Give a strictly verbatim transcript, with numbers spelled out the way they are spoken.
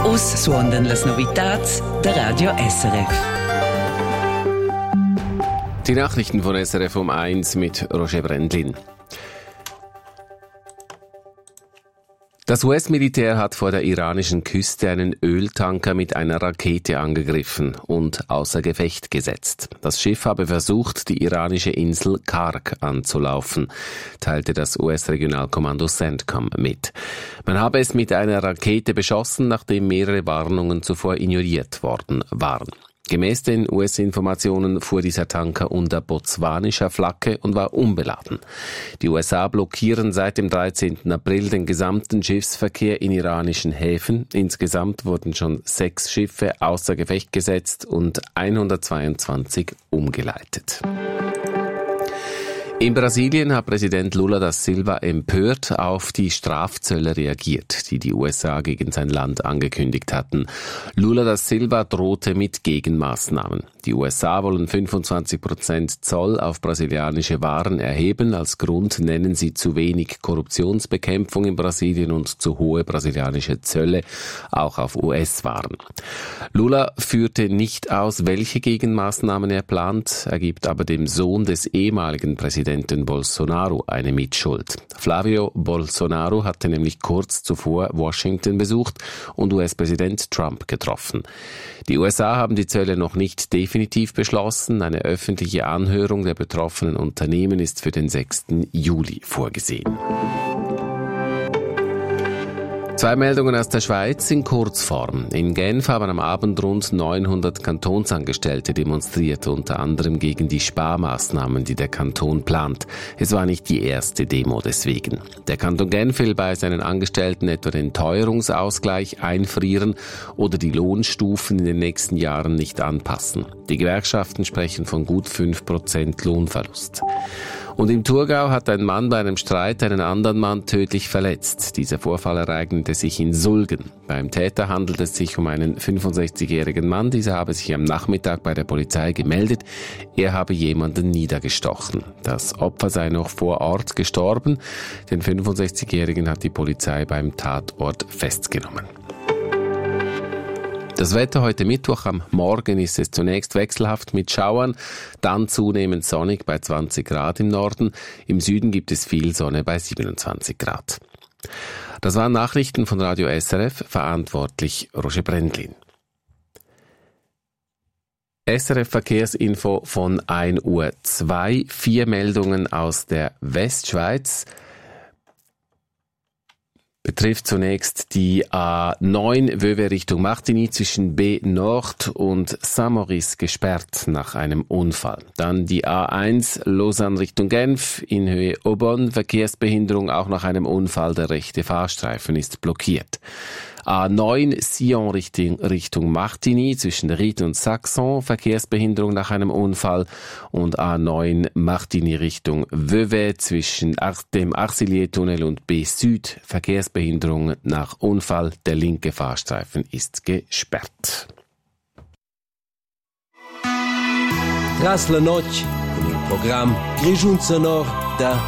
Us suondan las novitats der Radio S R F. Die Nachrichten von S R F um eins mit Roger Brendlin. Das U S-Militär hat vor der iranischen Küste einen Öltanker mit einer Rakete angegriffen und außer Gefecht gesetzt. Das Schiff habe versucht, die iranische Insel Karg anzulaufen, teilte das U S-Regionalkommando CENTCOM mit. Man habe es mit einer Rakete beschossen, nachdem mehrere Warnungen zuvor ignoriert worden waren. Gemäß den U S-Informationen fuhr dieser Tanker unter botswanischer Flagge und war unbeladen. Die U S A blockieren seit dem dreizehnten April den gesamten Schiffsverkehr in iranischen Häfen. Insgesamt wurden schon sechs Schiffe außer Gefecht gesetzt und hundertzweiundzwanzig umgeleitet. In Brasilien hat Präsident Lula da Silva empört auf die Strafzölle reagiert, die die U S A gegen sein Land angekündigt hatten. Lula da Silva drohte mit Gegenmaßnahmen. Die U S A wollen fünfundzwanzig Prozent Zoll auf brasilianische Waren erheben. Als Grund nennen sie zu wenig Korruptionsbekämpfung in Brasilien und zu hohe brasilianische Zölle, auch auf U S-Waren. Lula führte nicht aus, welche Gegenmaßnahmen er plant. Er gibt aber dem Sohn des ehemaligen Präsidenten Bolsonaro eine Mitschuld. Flavio Bolsonaro hatte nämlich kurz zuvor Washington besucht und U S-Präsident Trump getroffen. Die U S A haben die Zölle noch nicht definitiv beschlossen. Eine öffentliche Anhörung der betroffenen Unternehmen ist für den sechsten Juli vorgesehen. Zwei Meldungen aus der Schweiz in Kurzform. In Genf haben am Abend rund neunhundert Kantonsangestellte demonstriert, unter anderem gegen die Sparmaßnahmen, die der Kanton plant. Es war nicht die erste Demo deswegen. Der Kanton Genf will bei seinen Angestellten etwa den Teuerungsausgleich einfrieren oder die Lohnstufen in den nächsten Jahren nicht anpassen. Die Gewerkschaften sprechen von gut fünf Prozent Lohnverlust. Und im Thurgau hat ein Mann bei einem Streit einen anderen Mann tödlich verletzt. Dieser Vorfall ereignete sich in Sulgen. Beim Täter handelt es sich um einen fünfundsechzigjährigen Mann. Dieser habe sich am Nachmittag bei der Polizei gemeldet. Er habe jemanden niedergestochen. Das Opfer sei noch vor Ort gestorben. Den fünfundsechzigjährigen hat die Polizei beim Tatort festgenommen. Das Wetter heute Mittwoch, am Morgen ist es zunächst wechselhaft mit Schauern, dann zunehmend sonnig bei zwanzig Grad im Norden. Im Süden gibt es viel Sonne bei siebenundzwanzig Grad. Das waren Nachrichten von Radio S R F, verantwortlich Roger Brendlin. S R F Verkehrsinfo von ein Uhr zwei, vier Meldungen aus der Westschweiz. Betrifft zunächst die A neun Vevey Richtung Martigny zwischen B Nord und Saint-Maurice gesperrt nach einem Unfall. Dann die A eins Lausanne Richtung Genf in Höhe Aubonne, Verkehrsbehinderung auch nach einem Unfall, der rechte Fahrstreifen ist blockiert. A neun Sion Richtung, Richtung Martigny zwischen Ried und Saxon, Verkehrsbehinderung nach einem Unfall, und A neun Martigny Richtung Vevey zwischen dem Arcelier-Tunnel und B Süd, Verkehrsbehinderung nach Unfall, der linke Fahrstreifen ist gesperrt. Tras la noche, con il programma Grigiun Sonor da